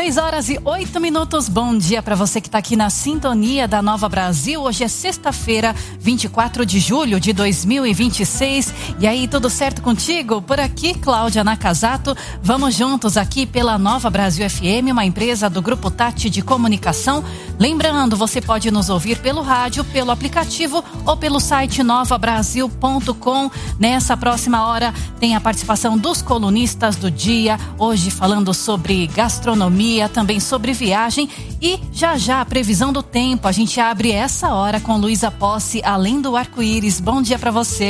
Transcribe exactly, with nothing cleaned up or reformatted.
seis horas e oito minutos. Bom dia para você que está aqui na sintonia da Nova Brasil. Hoje é sexta-feira, vinte e quatro de julho de dois mil e vinte e seis. E aí, tudo certo contigo? Por aqui, Cláudia Nakazato. Vamos juntos aqui pela Nova Brasil F M, uma empresa do Grupo Tati de Comunicação. Lembrando, você pode nos ouvir pelo rádio, pelo aplicativo ou pelo site nova brasil ponto com. Nessa próxima hora tem a participação dos colunistas do dia, hoje falando sobre gastronomia, também sobre viagem e já já a previsão do tempo. A gente abre essa hora com Luísa Posse, Além do Arco-Íris. Bom dia para você.